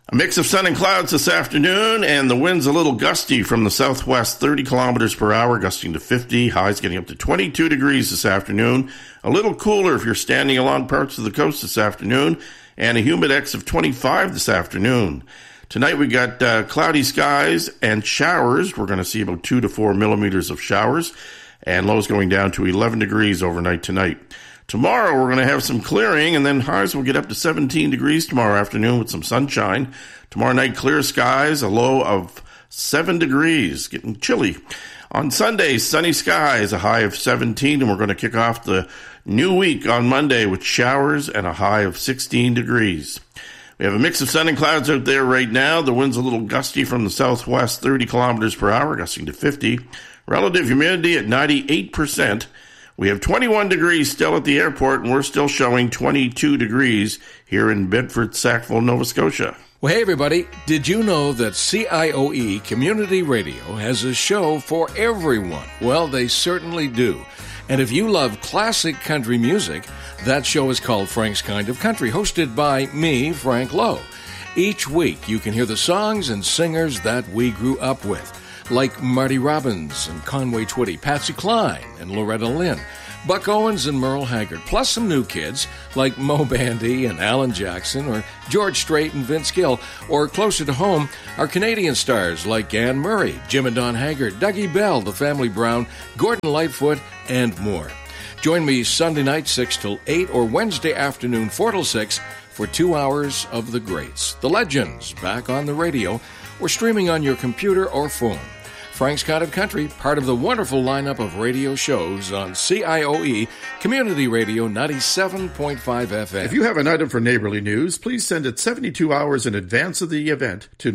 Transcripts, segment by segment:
A mix of sun and clouds this afternoon, and the wind's a little gusty from the southwest, 30 kilometers per hour, gusting to 50. Highs getting up to 22 degrees this afternoon. A little cooler if you're standing along parts of the coast this afternoon, and a humidex of 25 this afternoon. Tonight we got cloudy skies and showers. We're going to see about 2 to 4 millimeters of showers, and lows going down to 11 degrees overnight tonight. Tomorrow we're going to have some clearing, and then highs will get up to 17 degrees tomorrow afternoon with some sunshine. Tomorrow night, clear skies, a low of 7 degrees, getting chilly. On Sunday, sunny skies, a high of 17, and we're going to kick off the new week on Monday with showers and a high of 16 degrees. We have a mix of sun and clouds out there right now. The wind's a little gusty from the southwest, 30 kilometers per hour, gusting to 50. Relative humidity at 98%. We have 21 degrees still at the airport, and we're still showing 22 degrees here in Bedford, Sackville, Nova Scotia. Well, hey, everybody. Did you know that CIOE Community Radio has a show for everyone? Well, they certainly do. And if you love classic country music, that show is called Frank's Kind of Country, hosted by me, Frank Lowe. Each week, you can hear the songs and singers that we grew up with, like Marty Robbins and Conway Twitty, Patsy Cline and Loretta Lynn, Buck Owens and Merle Haggard, plus some new kids like Mo Bandy and Alan Jackson, or George Strait and Vince Gill, or closer to home, our Canadian stars like Anne Murray, Jim and Don Haggard, Dougie Bell, The Family Brown, Gordon Lightfoot, and more. Join me Sunday night 6 till 8 or Wednesday afternoon 4 till 6 for 2 hours of the greats, the legends, back on the radio or streaming on your computer or phone. Frank's Kind of Country, part of the wonderful lineup of radio shows on CIOE Community Radio 97.5 FM. If you have an item for Neighborly News, please send it 72 hours in advance of the event to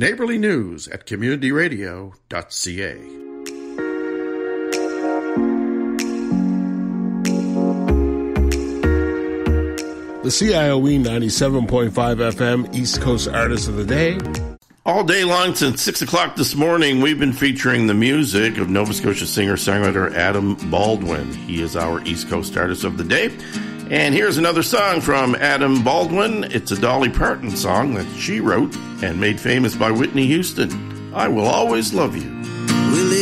neighborlynews@communityradio.ca. The CIOE 97.5 FM East Coast Artist of the Day. All day long since 6 o'clock this morning, we've been featuring the music of Nova Scotia singer-songwriter Adam Baldwin. He is our East Coast Artist of the Day. And here's another song from Adam Baldwin. It's a Dolly Parton song that she wrote and made famous by Whitney Houston. I Will Always Love You.